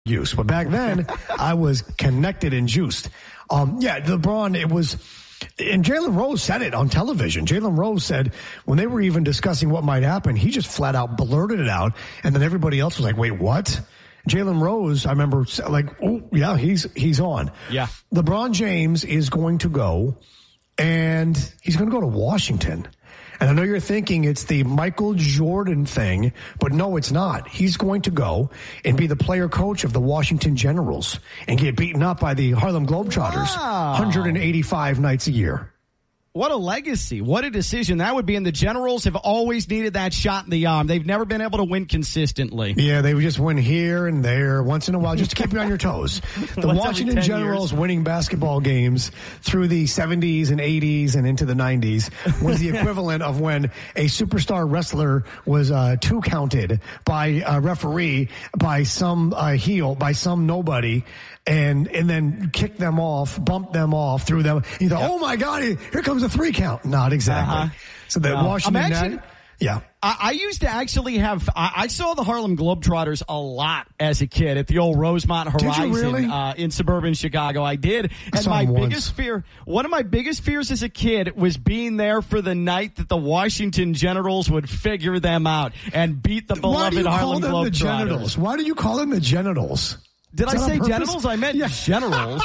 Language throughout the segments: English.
use. But back then, I was connected and juiced. LeBron, it was... And Jalen Rose said it on television. Jalen Rose said when they were even discussing what might happen, he just flat out blurted it out. And then everybody else was like, wait, what? Jalen Rose, I remember like, oh, yeah, he's on. Yeah. LeBron James is going to go, and he's going to go to Washington. And I know you're thinking it's the Michael Jordan thing, but no, it's not. He's going to go and be the player coach of the Washington Generals and get beaten up by the Harlem Globetrotters 185 nights a year. What a legacy. What a decision that would be. And the Generals have always needed that shot in the arm. They've never been able to win consistently. Yeah, they would just win here and there once in a while just to keep you on your toes. The Washington Generals winning basketball games through the 70s and 80s and into the 90s was the equivalent of when a superstar wrestler was two counted by a referee, by some heel, by some nobody, and then kick them off, bump them off, threw them. You thought, oh my God, here comes a 3 count. Not exactly. So the Washington, I used to actually have, I saw the Harlem Globetrotters a lot as a kid at the old Rosemont Horizon. Did you really? In suburban Chicago. I did. And one of my biggest fears as a kid was being there for the night that the Washington Generals would figure them out and beat the beloved Harlem Globetrotters. Why do you call them the Genitals? Did I say genitals? I meant generals.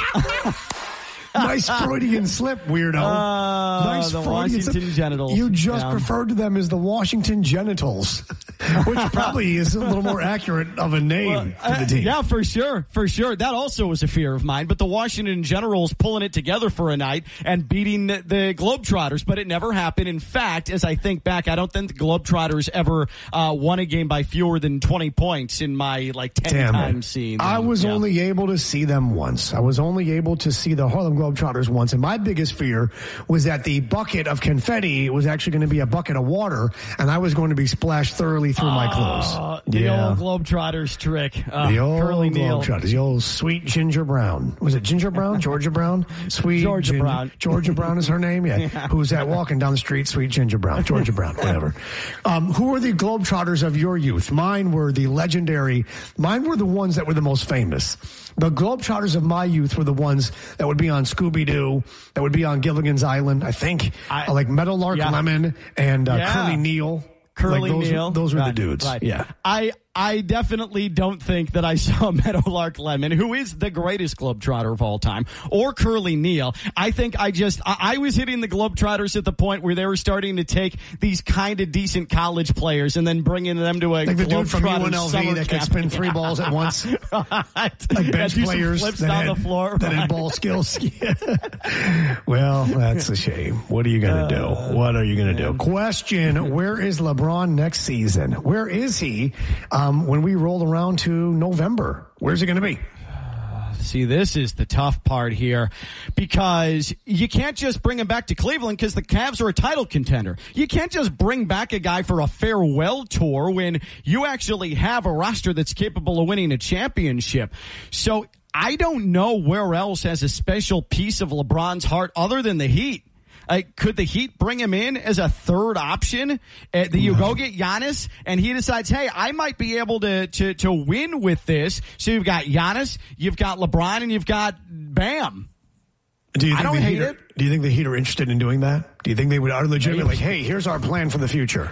Nice Freudian slip, weirdo. Nice the Freudian Washington slip. Genitals. You just referred to them as the Washington Genitals, which probably is a little more accurate of a name for the team. Yeah, for sure. For sure. That also was a fear of mine. But the Washington Generals pulling it together for a night and beating the Globetrotters, but it never happened. In fact, as I think back, I don't think the Globetrotters ever won a game by fewer than 20 points in my 10 times seeing them. I was only able to see them once. I was only able to see the Harlem Globetrotters once, and my biggest fear was that the bucket of confetti was actually going to be a bucket of water, and I was going to be splashed thoroughly through my clothes. The old Globetrotters trick. The old Curly Globetrotters. The old sweet Ginger Brown. Was it Ginger Brown? Georgia Brown? Sweet Georgia Brown. Georgia Brown is her name? Yeah. Who's that walking down the street? Sweet Ginger Brown. Georgia Brown. Whatever. Who were the Globetrotters of your youth? Mine were the ones that were the most famous. The Globetrotters of my youth were the ones that would be on Scooby-Doo, that would be on Gilligan's Island, I think, like Meadowlark Lemon and Curly Neal. Neal. Those were the dudes. Right. Yeah. I definitely don't think that I saw Meadowlark Lemon, who is the greatest Globetrotter of all time, or Curly Neal. I think I was hitting the Globetrotters at the point where they were starting to take these kind of decent college players and then bringing them to a like the dude from UNLV that could spin 3 balls at once. Like bench players flips down the floor. That had ball skills. Well, that's a shame. What are you going to do? What are you going to do? Question, where is LeBron next season? Where is he? When we roll around to November, where's it going to be? See, this is the tough part here because you can't just bring him back to Cleveland because the Cavs are a title contender. You can't just bring back a guy for a farewell tour when you actually have a roster that's capable of winning a championship. So I don't know where else has a special piece of LeBron's heart other than the Heat. Could the Heat bring him in as a third option? You go get Giannis, and he decides, hey, I might be able to win with this. So you've got Giannis, you've got LeBron, and you've got Bam. I don't hate it. Do you think the Heat are interested in doing that? Do you think they are legitimately like, hey, here's our plan for the future?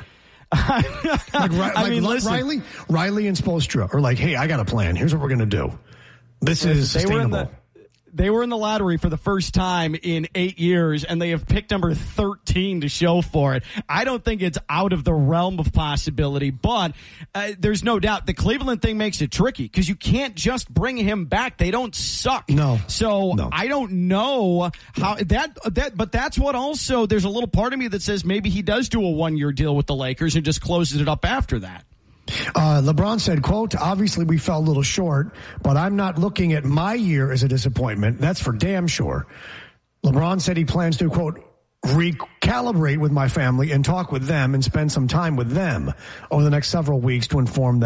Riley and Spoelstra are like, hey, I got a plan. Here's what we're going to do. This is sustainable. They were in the lottery for the first time in 8 years, and they have picked number 13 to show for it. I don't think it's out of the realm of possibility, but there's no doubt the Cleveland thing makes it tricky because you can't just bring him back. They don't suck. No. I don't know how but that's what also there's a little part of me that says maybe he does do a 1-year deal with the Lakers and just closes it up after that. LeBron said, quote, obviously we fell a little short, but I'm not looking at my year as a disappointment. That's for damn sure. LeBron said he plans to, quote, calibrate with my family and talk with them and spend some time with them over the next several weeks to inform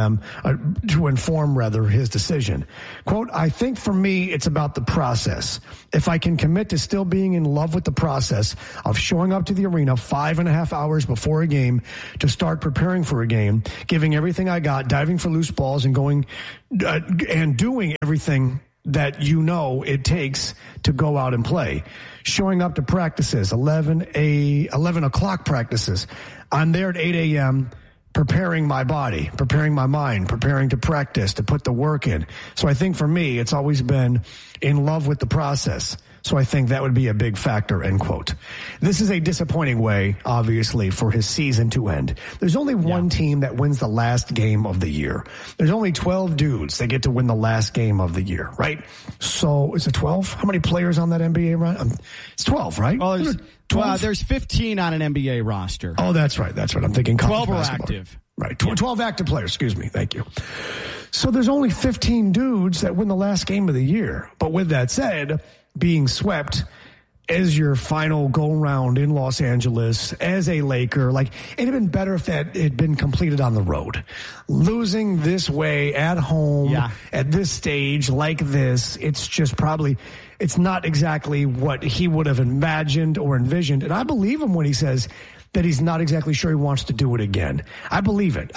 his decision. Quote, I think for me, it's about the process. If I can commit to still being in love with the process of showing up to the arena 5.5 hours before a game to start preparing for a game, giving everything I got, diving for loose balls and going and doing everything that it takes to go out and play. Showing up to practices, 11 o'clock practices. I'm there at 8 a.m., preparing my body, preparing my mind, preparing to practice, to put the work in. So I think for me, it's always been in love with the process. So I think that would be a big factor, end quote. This is a disappointing way, obviously, for his season to end. There's only one team that wins the last game of the year. There's only 12 dudes that get to win the last game of the year, right? So is it 12? How many players on that NBA run? It's 12, right? Well, there's 15 on an NBA roster. Oh, that's right. I'm thinking college 12 are basketball. active. Right. 12 active players. Excuse me. Thank you. So there's only 15 dudes that win the last game of the year. But with that said, being swept as your final go-round in Los Angeles as a Laker, it'd have been better if that had been completed on the road. Losing this way at home at this stage like this, it's just it's not exactly what he would have imagined or envisioned. And I believe him when he says that he's not exactly sure he wants to do it again. I believe it.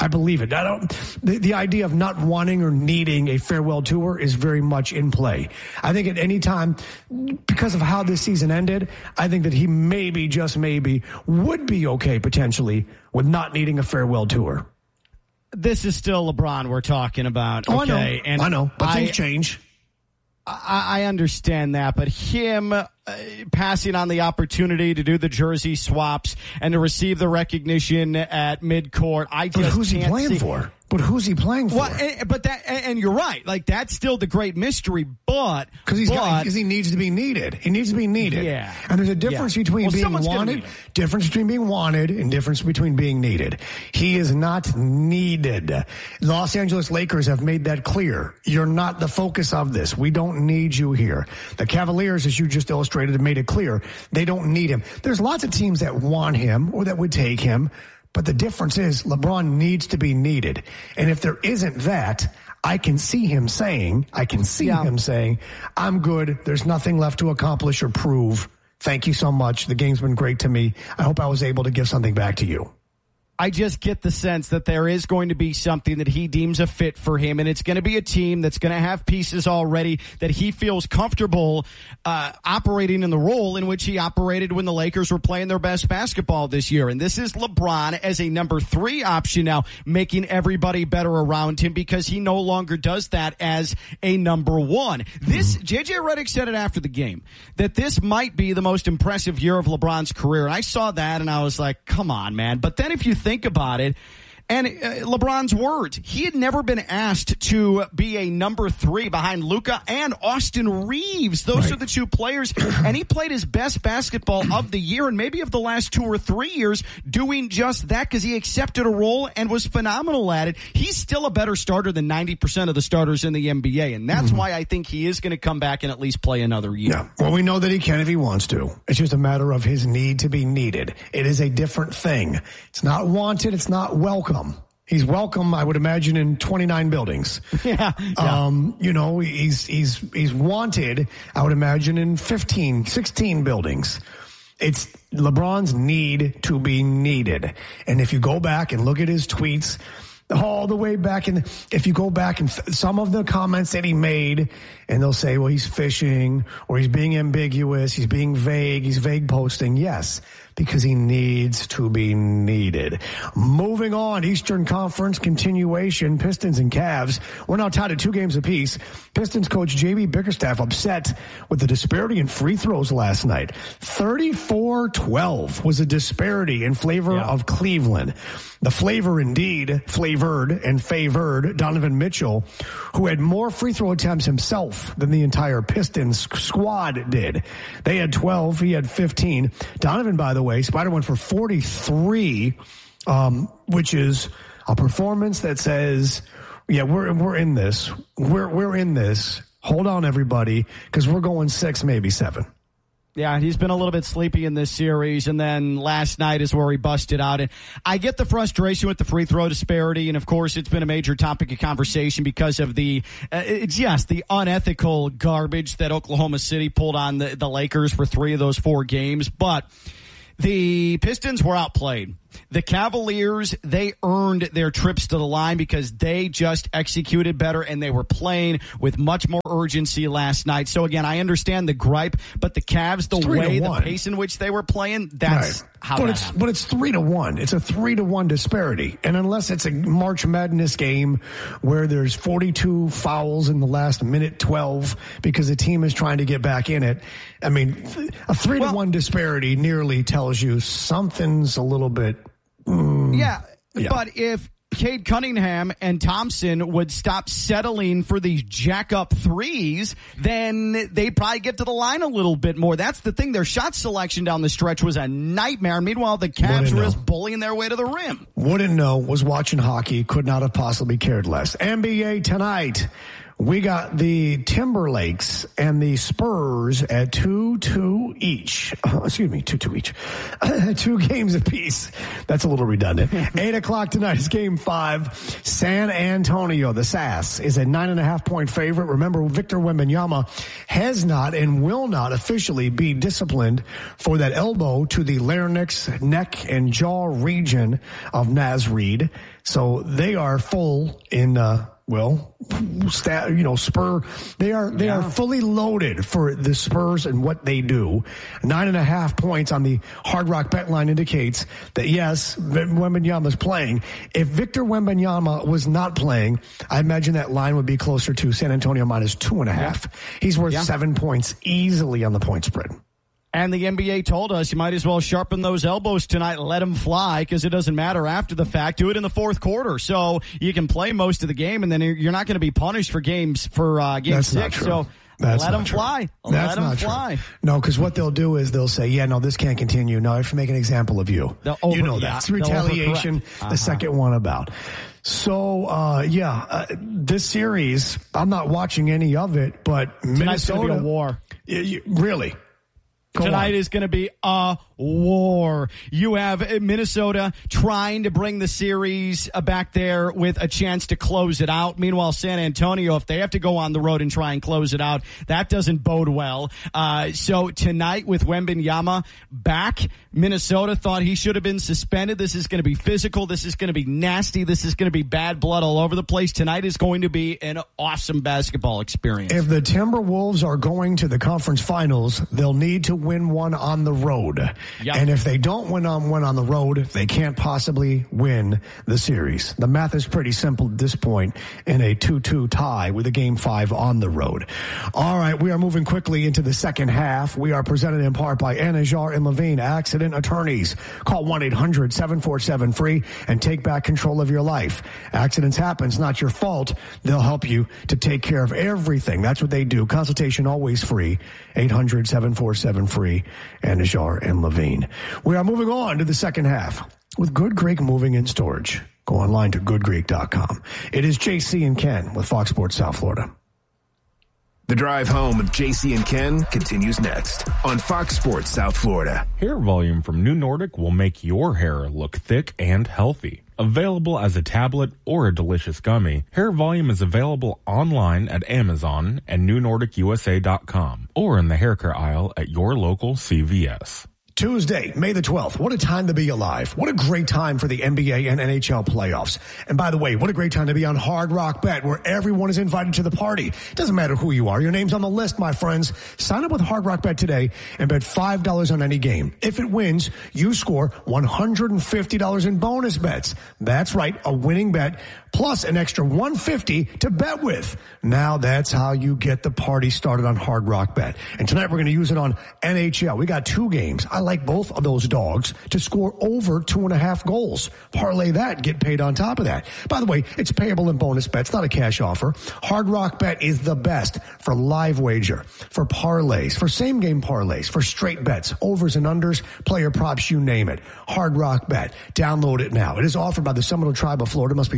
The idea of not wanting or needing a farewell tour is very much in play. I think at any time, because of how this season ended, I think that he maybe, just maybe, would be okay potentially with not needing a farewell tour. This is still LeBron we're talking about. Oh, okay. I know, but things change. I understand that, but him passing on the opportunity to do the jersey swaps and to receive the recognition at midcourt, But who's he playing for? Well, and you're right. That's still the great mystery, but because he needs to be needed. He needs to be needed. Yeah. And there's a difference between being wanted, and difference between being needed. He is not needed. Los Angeles Lakers have made that clear. You're not the focus of this. We don't need you here. The Cavaliers, as you just illustrated, have made it clear they don't need him. There's lots of teams that want him or that would take him. But the difference is LeBron needs to be needed. And if there isn't that, I can see him saying, I'm good. There's nothing left to accomplish or prove. Thank you so much. The game's been great to me. I hope I was able to give something back to you. I just get the sense that there is going to be something that he deems a fit for him, and it's going to be a team that's going to have pieces already that he feels comfortable operating in the role in which he operated when the Lakers were playing their best basketball this year. And this is LeBron as a number 3 option now, making everybody better around him because he no longer does that as a number 1. This, JJ Redick said it after the game, that this might be the most impressive year of LeBron's career. And I saw that and I was like, come on, man. But then if you think about it, and LeBron's words, he had never been asked to be a number 3 behind Luka and Austin Reeves. Those are the 2 players, and he played his best basketball of the year and maybe of the last 2 or 3 years doing just that because he accepted a role and was phenomenal at it. He's still a better starter than 90% of the starters in the NBA, and that's why I think he is going to come back and at least play another year. Yeah. Well, we know that he can if he wants to. It's just a matter of his need to be needed. It is a different thing. It's not wanted. It's not welcome. He's welcome, I would imagine, in 29 buildings. Yeah. He's wanted, I would imagine, in 15, 16 buildings. It's LeBron's need to be needed. And if you go back and look at his tweets all the way back, and if you go back and some of the comments that he made, and they'll say, well, he's fishing or he's being ambiguous, he's being vague, he's vague posting. Yes, because he needs to be needed. Moving on, Eastern Conference continuation, Pistons and Cavs. We're now tied at 2 games apiece. Pistons coach J.B. Bickerstaff upset with the disparity in free throws last night. 34-12 was a disparity in favor of Cleveland. The flavor indeed flavored and favored Donovan Mitchell, who had more free throw attempts himself than the entire Pistons squad did. They had 12. He had 15. Donovan, by the way, Spider went for 43, which is a performance that says, yeah, we're in this. We're in this. Hold on, everybody, because we're going 6, maybe 7. Yeah, he's been a little bit sleepy in this series, and then last night is where he busted out. And I get the frustration with the free throw disparity, and of course it's been a major topic of conversation because of the unethical garbage that Oklahoma City pulled on the Lakers for 3 of those 4 games. But the Pistons were outplayed. The Cavaliers, they earned their trips to the line because they just executed better and they were playing with much more urgency last night. So again, I understand the gripe, but the Cavs, the pace in which they were playing, that's how that happened. But it's 3-1. It's a 3-1 disparity. And unless it's a March Madness game where there's 42 fouls in the last minute 12 because the team is trying to get back in it, I mean, a 3-1 disparity nearly tells you something's a little bit. Yeah, but if Cade Cunningham and Thompson would stop settling for these jack-up threes, then they'd probably get to the line a little bit more. That's the thing. Their shot selection down the stretch was a nightmare. Meanwhile, the Cavs were just bullying their way to the rim. Wouldn't know. Was watching hockey. Could not have possibly cared less. NBA tonight. We got the Timberlakes and the Spurs at 2-2 each. 2-2 each. 2 games apiece. That's a little redundant. 8 o'clock tonight is Game 5. San Antonio, the SAS, is a 9.5-point favorite. Remember, Victor Wembanyama has not and will not officially be disciplined for that elbow to the larynx, neck, and jaw region of Naz Reid. So they are full in, Spur. They are fully loaded for the Spurs and what they do. 9.5 points on the Hard Rock bet line indicates that yes, Wembanyama's playing. If Victor Wembanyama was not playing, I imagine that line would be closer to San Antonio minus 2.5. Yeah. He's worth 7 points easily on the point spread. And the NBA told us you might as well sharpen those elbows tonight and let them fly because it doesn't matter after the fact. Do it in the fourth quarter so you can play most of the game, and then you're not going to be punished for game 6. So let them fly. Let them fly. No, because what they'll do is they'll say, this can't continue. No, I have to make an example of you. It's retaliation, the second one about. So, this series, I'm not watching any of it, but tonight's going to be a war. Really? Tonight is going to be a war. You have Minnesota trying to bring the series back there with a chance to close it out. Meanwhile, San Antonio, if they have to go on the road and try and close it out, that doesn't bode well. So tonight with Wembanyama back, Minnesota thought he should have been suspended. This is going to be physical. This is going to be nasty. This is going to be bad blood all over the place. Tonight is going to be an awesome basketball experience. If the Timberwolves are going to the conference finals, they'll need to win one on the road. Yep. And if they don't win one on the road, they can't possibly win the series. The math is pretty simple at this point in a 2-2 tie with a Game 5 on the road. All right, we are moving quickly into the second half. We are presented in part by Anajar and Levine Accident Attorneys. Call 1-800-747-FREE and take back control of your life. Accidents happen. It's not your fault. They'll help you to take care of everything. That's what they do. Consultation always free. 800-747-FREE. Anajar and Levine. We are moving on to the second half with Good Greek Moving and Storage. Go online to goodgreek.com. It is JC and Ken with Fox Sports South Florida. The drive home with JC and Ken continues next on Fox Sports South Florida. Hair volume from New Nordic will make your hair look thick and healthy. Available as a tablet or a delicious gummy, Hair Volume is available online at Amazon and NewNordicUSA.com or in the hair care aisle at your local CVS. Tuesday, May the 12th. What a time to be alive. What a great time for the NBA and NHL playoffs. And by the way, what a great time to be on Hard Rock Bet, where everyone is invited to the party. It doesn't matter who you are. Your name's on the list, my friends. Sign up with Hard Rock Bet today and bet $5 on any game. If it wins, you score $150 in bonus bets. That's right, a winning bet plus an extra $150 to bet with. Now that's how you get the party started on Hard Rock Bet. And tonight we're going to use it on NHL. We got 2 games. I like both of those dogs to score over 2.5 goals. Parlay that, get paid on top of that. By the way, it's payable in bonus bets, not a cash offer. Hard Rock Bet is the best for live wager, for parlays, for same game parlays, for straight bets, overs and unders, player props, you name it. Hard Rock Bet. Download it now. It is offered by the Seminole Tribe of Florida. Must be 21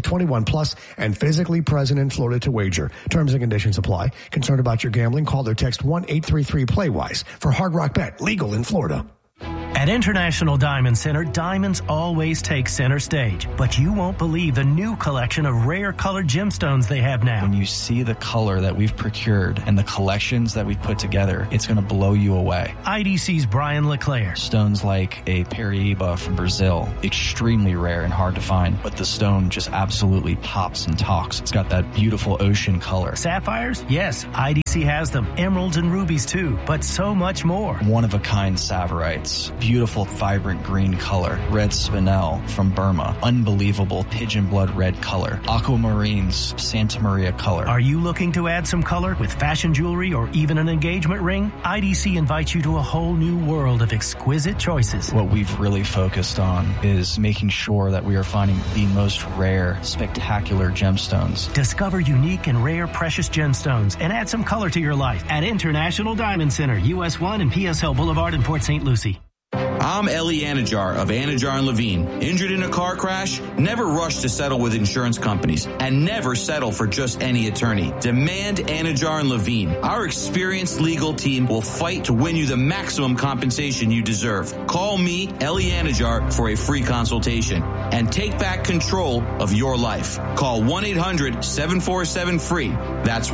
21 plus and physically present in Florida to wager. Terms and conditions apply. Concerned about your gambling? Call or text 1-833-PLAY-WISE for Hard Rock Bet. Legal in Florida. At International Diamond Center, diamonds always take center stage. But you won't believe the new collection of rare colored gemstones they have now. When you see the color that we've procured and the collections that we've put together, it's going to blow you away. IDC's Brian LeClaire. Stones like a Paraíba from Brazil, extremely rare and hard to find, but the stone just absolutely pops and talks. It's got that beautiful ocean color. Sapphires? Yes, IDC has them. Emeralds and rubies too, but so much more. One-of-a-kind Saverites. Beautiful, vibrant green color. Red spinel from Burma. Unbelievable pigeon blood red color. Aquamarines, Santa Maria color. Are you looking to add some color with fashion jewelry or even an engagement ring? IDC invites you to a whole new world of exquisite choices. What we've really focused on is making sure that we are finding the most rare, spectacular gemstones. Discover unique and rare precious gemstones and add some color to your life at International Diamond Center, US 1 and PSL Boulevard in Port St. Lucie. I'm Ellie Anajar of Anajar & Levine. Injured in a car crash? Never rush to settle with insurance companies and never settle for just any attorney. Demand Anajar & Levine. Our experienced legal team will fight to win you the maximum compensation you deserve. Call me, Ellie Anajar, for a free consultation and take back control of your life. Call 1-800-747-FREE. That's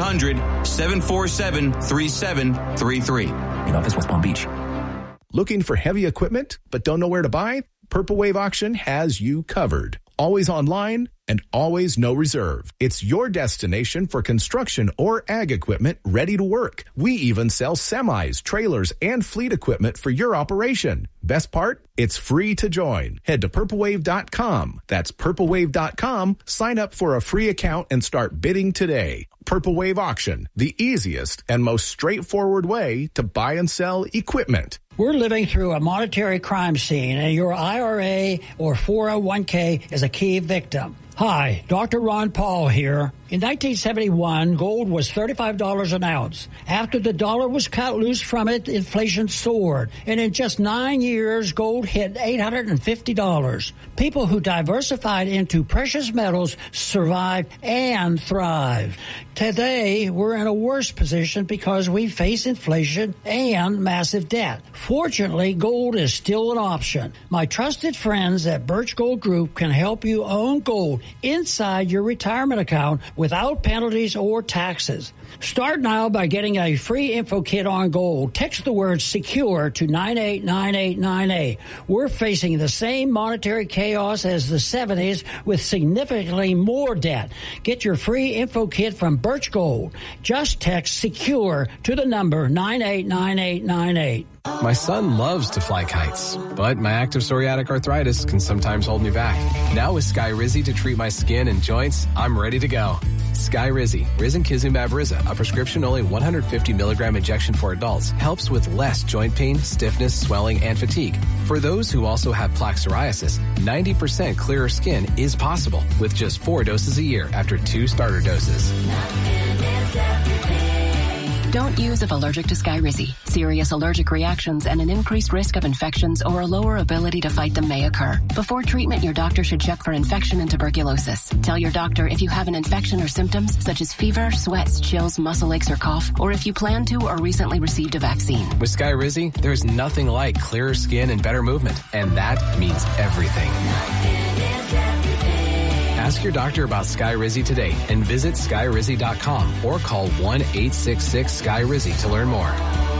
1-800-747-3733. In office, West Palm Beach. Looking for heavy equipment but don't know where to buy? Purple Wave Auction has you covered. Always online and always no reserve. It's your destination for construction or ag equipment ready to work. We even sell semis, trailers, and fleet equipment for your operation. Best part? It's free to join. Head to purplewave.com. That's purplewave.com. Sign up for a free account and start bidding today. Purple Wave Auction, the easiest and most straightforward way to buy and sell equipment. We're living through a monetary crime scene, and your IRA or 401k is a key victim. Hi, Dr. Ron Paul here. In 1971, gold was $35 an ounce. After the dollar was cut loose from it, inflation soared. And in just 9 years, gold hit $850. People who diversified into precious metals survived and thrived. Today, we're in a worse position because we face inflation and massive debt. Fortunately, gold is still an option. My trusted friends at Birch Gold Group can help you own gold inside your retirement account without penalties or taxes. Start now by getting a free info kit on gold. Text the word SECURE to 989898. We're facing the same monetary chaos as the 70s with significantly more debt. Get your free info kit from Birch Gold. Just text SECURE to the number 989898. My son loves to fly kites, but my active psoriatic arthritis can sometimes hold me back. Now with Skyrizi to treat my skin and joints, I'm ready to go. Skyrizi, Risankizumab Riza, a prescription-only 150 milligram injection for adults, helps with less joint pain, stiffness, swelling, and fatigue. For those who also have plaque psoriasis, 90% clearer skin is possible with just 4 doses a year after 2 starter doses. Don't use if allergic to Skyrizi. Serious allergic reactions and an increased risk of infections or a lower ability to fight them may occur. Before treatment, your doctor should check for infection and tuberculosis. Tell your doctor if you have an infection or symptoms such as fever, sweats, chills, muscle aches, or cough, or if you plan to or recently received a vaccine. With Skyrizi, there's nothing like clearer skin and better movement, and that means everything. Ask your doctor about Skyrizi today and visit Skyrizi.com or call 1-866-SKY-RIZZI to learn more.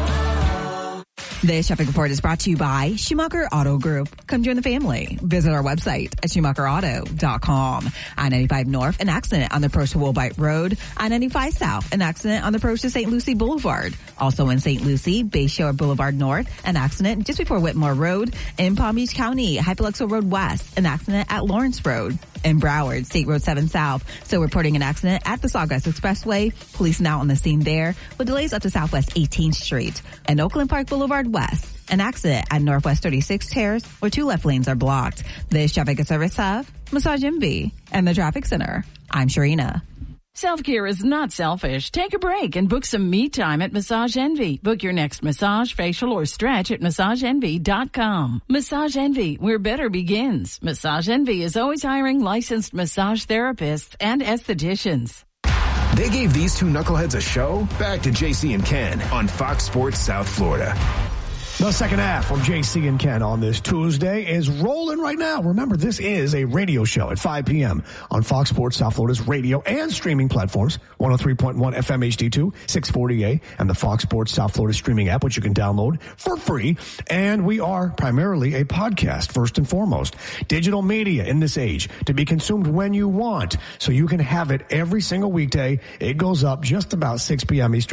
This traffic report is brought to you by Schumacher Auto Group. Come join the family. Visit our website at SchumacherAuto.com. I-95 North, an accident on the approach to Woolbite Road. I-95 South, an accident on the approach to St. Lucie Boulevard. Also in St. Lucie, Bayshore Boulevard North, an accident just before Whitmore Road. In Palm Beach County, Hypoluxo Road West, an accident at Lawrence Road. In Broward, State Road 7 South, still reporting an accident at the Sawgrass Expressway. Police now on the scene there with delays up to Southwest 18th Street. And Oakland Park Boulevard West, an accident at Northwest 36th Terrace where 2 left lanes are blocked. This traffic is service of Massage MV and the Traffic Center. I'm Sharina. Self-care is not selfish. Take a break and book some me time at Massage Envy. Book your next massage, facial, or stretch at MassageEnvy.com. Massage Envy, where better begins. Massage Envy is always hiring licensed massage therapists and estheticians. They gave these two knuckleheads a show. Back to JC and Ken on Fox Sports South Florida. The second half of JC and Ken on this Tuesday is rolling right now. Remember, this is a radio show at 5 p.m. on Fox Sports South Florida's radio and streaming platforms, 103.1 FM HD2, 640A, and the Fox Sports South Florida streaming app, which you can download for free. And we are primarily a podcast, first and foremost. Digital media in this age to be consumed when you want, so you can have it every single weekday. It goes up just about 6 p.m. Eastern